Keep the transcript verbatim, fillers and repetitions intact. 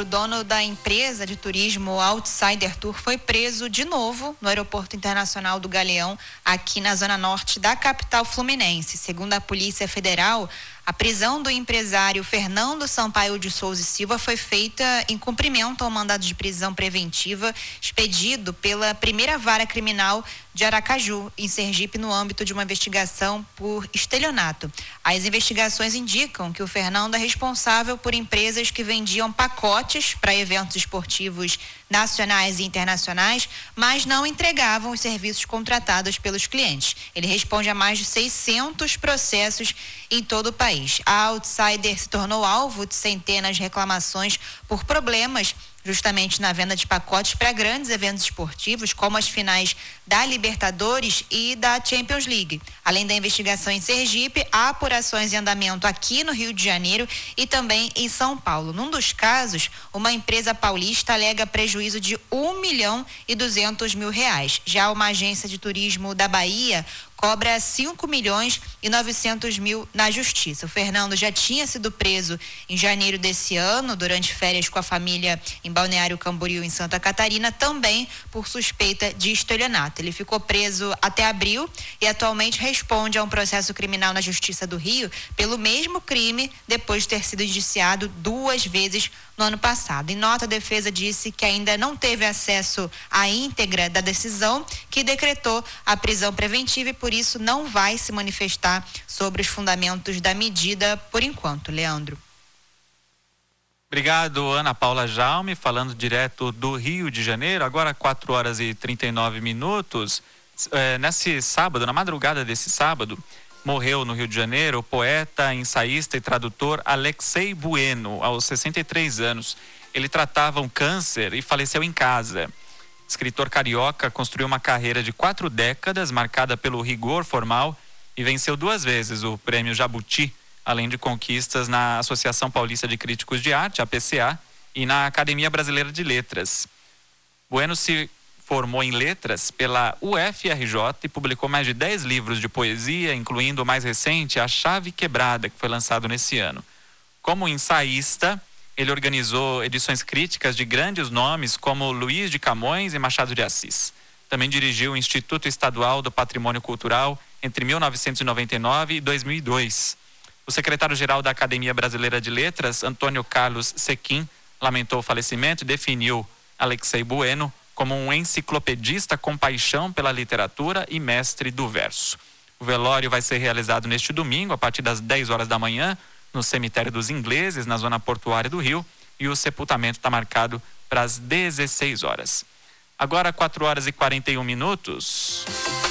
Leandro, dono da empresa de turismo Outsider Tour, foi preso de novo no Aeroporto Internacional do Galeão, aqui na zona norte da capital fluminense. Segundo a Polícia Federal, a prisão do empresário Fernando Sampaio de Souza e Silva foi feita em cumprimento ao mandado de prisão preventiva expedido pela primeira vara criminal de Aracaju, em Sergipe, no âmbito de uma investigação por estelionato. As investigações indicam que o Fernando é responsável por empresas que vendiam pacotes para eventos esportivos nacionais e internacionais, mas não entregavam os serviços contratados pelos clientes. Ele responde a mais de seiscentos processos em todo o país. A Outsider se tornou alvo de centenas de reclamações por problemas justamente na venda de pacotes para grandes eventos esportivos, como as finais da Libertadores e da Champions League. Além da investigação em Sergipe, há apurações em andamento aqui no Rio de Janeiro e também em São Paulo. Num dos casos, uma empresa paulista alega prejuízo de um milhão e duzentos mil reais. Já uma agência de turismo da Bahia cobra cinco milhões e novecentos mil na justiça. O Fernando já tinha sido preso em janeiro desse ano, durante férias com a família em Balneário Camboriú, em Santa Catarina, também por suspeita de estelionato. Ele ficou preso até abril e atualmente responde a um processo criminal na Justiça do Rio pelo mesmo crime, depois de ter sido indiciado duas vezes no ano passado. Em nota, a defesa disse que ainda não teve acesso à íntegra da decisão que decretou a prisão preventiva e por isso não vai se manifestar sobre os fundamentos da medida por enquanto. Leandro. Obrigado, Ana Paula Jaume, falando direto do Rio de Janeiro, agora quatro horas e trinta e nove minutos. É, nesse sábado, na madrugada desse sábado, morreu no Rio de Janeiro o poeta, ensaísta e tradutor Alexei Bueno, aos sessenta e três anos. Ele tratava um câncer e faleceu em casa. Escritor carioca, construiu uma carreira de quatro décadas marcada pelo rigor formal e venceu duas vezes o Prêmio Jabuti, além de conquistas na Associação Paulista de Críticos de Arte, a P C A, e na Academia Brasileira de Letras. Bueno se formou em letras pela U F R J e publicou mais de dez livros de poesia, incluindo o mais recente, A Chave Quebrada, que foi lançado nesse ano. Como ensaísta, ele organizou edições críticas de grandes nomes como Luiz de Camões e Machado de Assis. Também dirigiu o Instituto Estadual do Patrimônio Cultural entre mil novecentos e noventa e nove e dois mil e dois. O secretário-geral da Academia Brasileira de Letras, Antônio Carlos Sequim, lamentou o falecimento e definiu Alexei Bueno como um enciclopedista com paixão pela literatura e mestre do verso. O velório vai ser realizado neste domingo, a partir das dez horas da manhã, no Cemitério dos Ingleses, na zona portuária do Rio, e o sepultamento está marcado para as dezesseis horas. Agora, quatro horas e quarenta e um minutos.